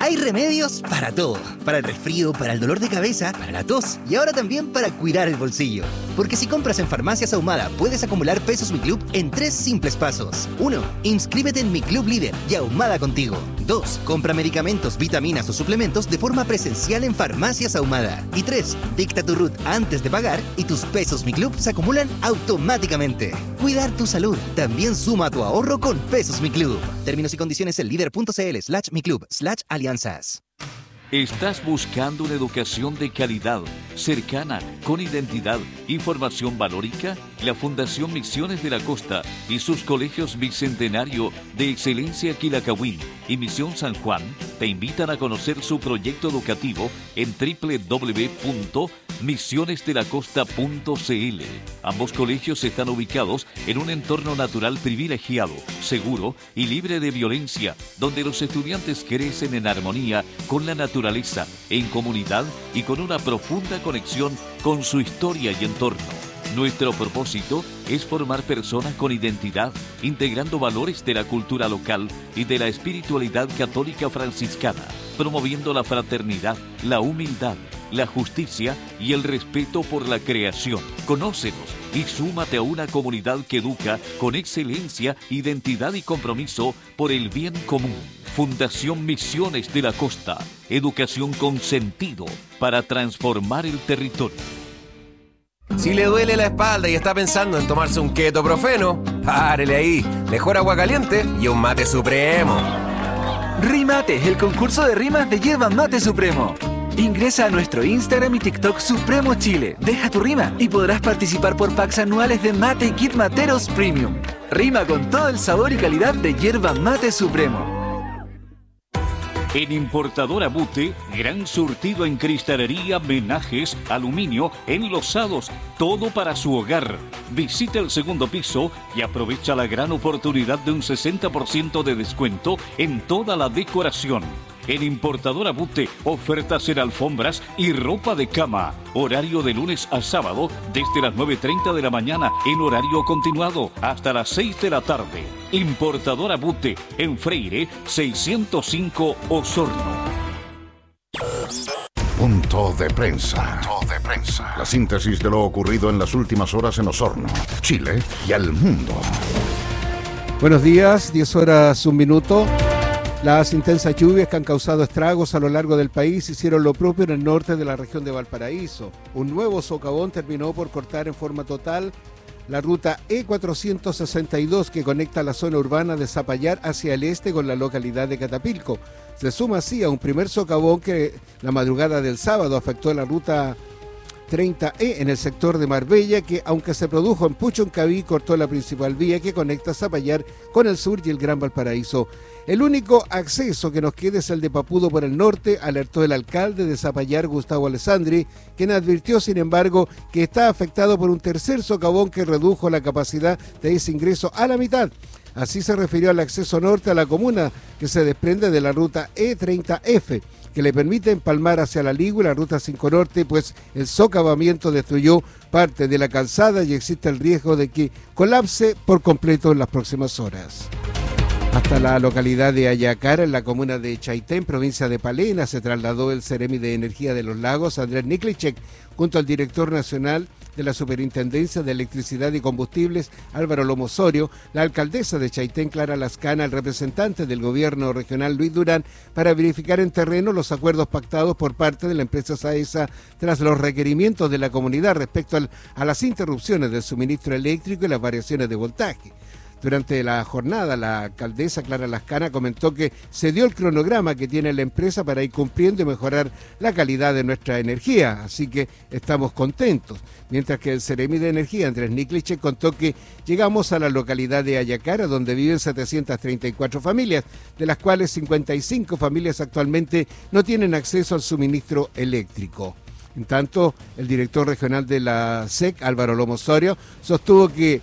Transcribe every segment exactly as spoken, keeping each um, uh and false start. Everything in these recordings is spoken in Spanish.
Hay remedios para todo. Para el resfrío, para el dolor de cabeza, para la tos y ahora también para cuidar el bolsillo. Porque si compras en Farmacias Ahumada, puedes acumular pesos Mi Club en tres simples pasos. uno. Inscríbete en Mi Club Líder y Ahumada contigo. dos. Compra medicamentos, vitaminas o suplementos de forma presencial en Farmacias Ahumada. Y tres. Dicta tu R U T antes de pagar y tus pesos Mi Club se acumulan automáticamente. Cuidar tu salud también suma a tu ahorro con pesos Mi Club. Términos y condiciones en líder.cl slash Mi Club slash alianzas. ¿Estás buscando una educación de calidad, cercana, con identidad, información valórica? La Fundación Misiones de la Costa y sus colegios Bicentenario de Excelencia Quilacawin y Misión San Juan te invitan a conocer su proyecto educativo en doble u doble u doble u punto misiones de la costa punto c l. Ambos colegios están ubicados en un entorno natural privilegiado, seguro y libre de violencia, donde los estudiantes crecen en armonía con la naturaleza, en comunidad y con una profunda conexión con su historia y entorno. Nuestro propósito es formar personas con identidad, integrando valores de la cultura local y de la espiritualidad católica franciscana, promoviendo la fraternidad, la humildad, la justicia y el respeto por la creación. Conócenos y súmate a una comunidad que educa con excelencia, identidad y compromiso por el bien común. Fundación Misiones de la Costa. Educación con sentido para transformar el territorio. Si le duele la espalda y está pensando en tomarse un ketoprofeno, párele ahí. Mejor agua caliente y un mate supremo. Rimate, el concurso de rimas de Yerba Mate Supremo. Ingresa a nuestro Instagram y TikTok Supremo Chile. Deja tu rima y podrás participar por packs anuales de mate y kit materos premium. Rima con todo el sabor y calidad de Yerba Mate Supremo. En Importadora Bute, gran surtido en cristalería, menajes, aluminio, enlosados, todo para su hogar. Visita el segundo piso y aprovecha la gran oportunidad de un sesenta por ciento de descuento en toda la decoración. En Importadora Bute, ofertas en alfombras y ropa de cama. Horario de lunes a sábado desde las nueve y treinta de la mañana en horario continuado hasta las seis de la tarde. Importadora Bute, en Freire, seiscientos cinco Osorno. Punto de prensa. Punto de prensa. La síntesis de lo ocurrido en las últimas horas en Osorno, Chile y al mundo. Buenos días, diez horas, un minuto. Las intensas lluvias que han causado estragos a lo largo del país hicieron lo propio en el norte de la región de Valparaíso. Un nuevo socavón terminó por cortar en forma total la ruta E cuatrocientos sesenta y dos que conecta la zona urbana de Zapallar hacia el este con la localidad de Catapilco. Se suma así a un primer socavón que la madrugada del sábado afectó la ruta treinta E en el sector de Marbella, que aunque se produjo en Puchoncaví, cortó la principal vía que conecta Zapallar con el sur y el Gran Valparaíso. El único acceso que nos queda es el de Papudo por el norte, alertó el alcalde de Zapallar, Gustavo Alessandri, quien advirtió, sin embargo, que está afectado por un tercer socavón que redujo la capacidad de ese ingreso a la mitad. Así se refirió al acceso norte a la comuna, que se desprende de la ruta E treinta F, que le permite empalmar hacia la Ligua y la ruta cinco Norte, pues el socavamiento destruyó parte de la calzada y existe el riesgo de que colapse por completo en las próximas horas. Hasta la localidad de Ayacara, en la comuna de Chaitén, provincia de Palena, se trasladó el Seremi de Energía de los Lagos, Andrés Niklicek, junto al director nacional de la Superintendencia de Electricidad y Combustibles, Álvaro Lomo Osorio, la alcaldesa de Chaitén, Clara Lascana, el representante del gobierno regional, Luis Durán, para verificar en terreno los acuerdos pactados por parte de la empresa SAESA tras los requerimientos de la comunidad respecto al, a las interrupciones del suministro eléctrico y las variaciones de voltaje. Durante la jornada, la alcaldesa Clara Lascana comentó que se dio el cronograma que tiene la empresa para ir cumpliendo y mejorar la calidad de nuestra energía, así que estamos contentos. Mientras que el Seremi de Energía, Andrés Niklicek, contó que llegamos a la localidad de Ayacara, donde viven setecientas treinta y cuatro familias, de las cuales cincuenta y cinco familias actualmente no tienen acceso al suministro eléctrico. En tanto, el director regional de la S E C, Álvaro Lomo Osorio, sostuvo que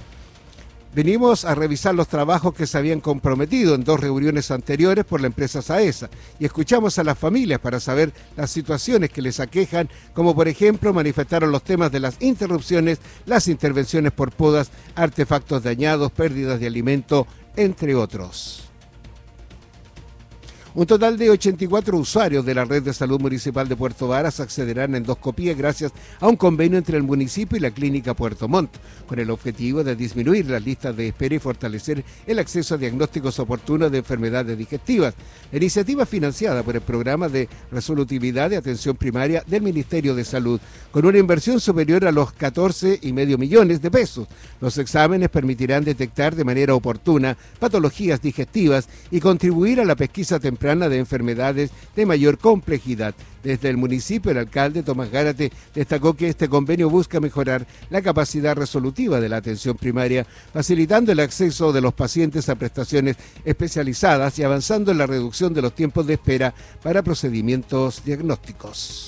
venimos a revisar los trabajos que se habían comprometido en dos reuniones anteriores por la empresa SAESA y escuchamos a las familias para saber las situaciones que les aquejan, como por ejemplo manifestaron los temas de las interrupciones, las intervenciones por podas, artefactos dañados, pérdidas de alimento, entre otros. Un total de ochenta y cuatro usuarios de la red de salud municipal de Puerto Varas accederán a endoscopía gracias a un convenio entre el municipio y la clínica Puerto Montt, con el objetivo de disminuir las listas de espera y fortalecer el acceso a diagnósticos oportunos de enfermedades digestivas. La iniciativa financiada por el Programa de Resolutividad de Atención Primaria del Ministerio de Salud, con una inversión superior a los catorce y medio millones de pesos. Los exámenes permitirán detectar de manera oportuna patologías digestivas y contribuir a la pesquisa temprana de enfermedades de mayor complejidad. Desde el municipio, el alcalde Tomás Gárate destacó que este convenio busca mejorar la capacidad resolutiva de la atención primaria, facilitando el acceso de los pacientes a prestaciones especializadas y avanzando en la reducción de los tiempos de espera para procedimientos diagnósticos.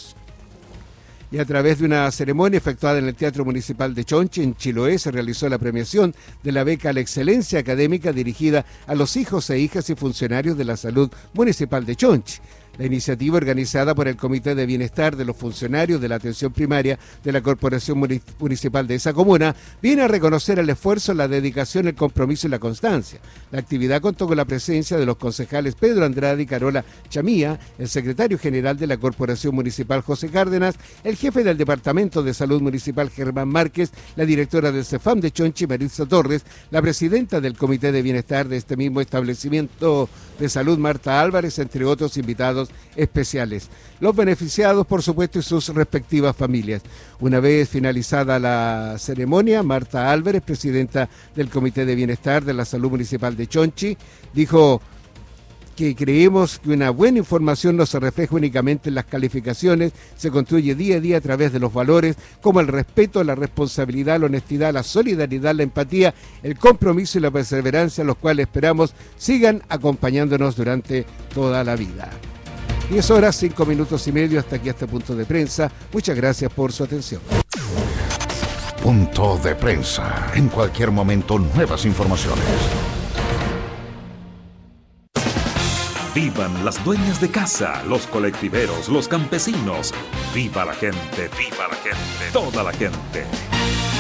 Y a través de una ceremonia efectuada en el Teatro Municipal de Chonchi, en Chiloé, se realizó la premiación de la beca a la excelencia académica dirigida a los hijos e hijas y funcionarios de la salud municipal de Chonchi. La iniciativa, organizada por el Comité de Bienestar de los Funcionarios de la Atención Primaria de la Corporación Municipal de esa comuna, viene a reconocer el esfuerzo, la dedicación, el compromiso y la constancia. La actividad contó con la presencia de los concejales Pedro Andrade y Carola Chamía, el secretario general de la Corporación Municipal José Cárdenas, el jefe del Departamento de Salud Municipal Germán Márquez, la directora del CEFAM de Chonchi Maritza Torres, la presidenta del Comité de Bienestar de este mismo establecimiento de salud Marta Álvarez, entre otros invitados especiales. Los beneficiados, por supuesto, y sus respectivas familias. Una vez finalizada la ceremonia, Marta Álvarez, presidenta del Comité de Bienestar de la Salud Municipal de Chonchi, dijo que creemos que una buena información no se refleja únicamente en las calificaciones, se construye día a día a través de los valores como el respeto, la responsabilidad, la honestidad, la solidaridad, la empatía, el compromiso y la perseverancia, los cuales esperamos sigan acompañándonos durante toda la vida. diez horas, cinco minutos y medio, hasta aquí este punto de prensa. Muchas gracias por su atención. Punto de prensa. En cualquier momento, nuevas informaciones. Vivan las dueñas de casa, los colectiveros, los campesinos. Viva la gente, viva la gente, toda la gente.